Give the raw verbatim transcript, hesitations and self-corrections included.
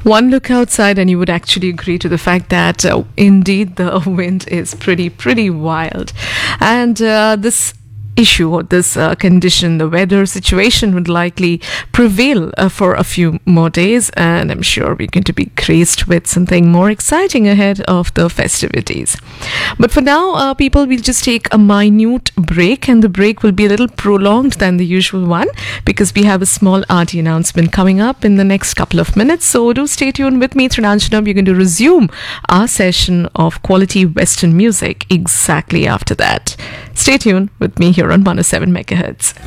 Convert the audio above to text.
One look outside and you would actually agree to the fact that uh, indeed the wind is pretty, pretty wild. And uh, this issue or this uh, condition, the weather situation would likely prevail uh, for a few more days, and I'm sure we're going to be graced with something more exciting ahead of the festivities. But for now, uh, people will just take a minute break, and the break will be a little prolonged than the usual one because we have a small R T announcement coming up in the next couple of minutes. So do stay tuned with me, Trinajanam. We're going to resume our session of quality Western music exactly after that. Stay tuned with me here on one oh seven megahertz.